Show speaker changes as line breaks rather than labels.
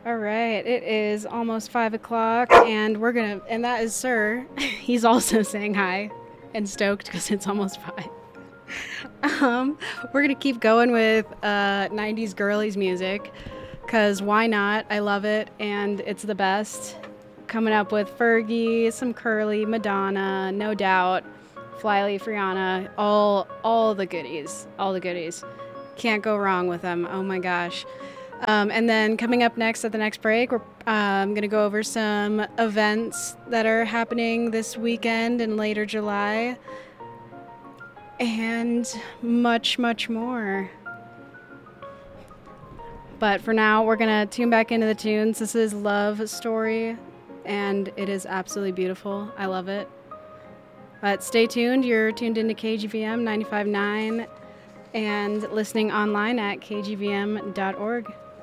All right, it is almost 5 o'clock, and that is Sir. He's also saying hi and stoked because it's almost 5. We're gonna keep going with 90s girlies music because why not? I love it and it's the best. Coming up with Fergie, some Curly, Madonna, No Doubt, Flyleaf, Rihanna, all the goodies, all the goodies. Can't go wrong with them. Oh my gosh. And then coming up next at the next break, we're going to go over some events that are happening this weekend and later July, and much, much more. But for now, we're going to tune back into the tunes. This is Love Story, and it is absolutely beautiful. I love it. But stay tuned. You're tuned into KGVM 95.9 and listening online at kgvm.org.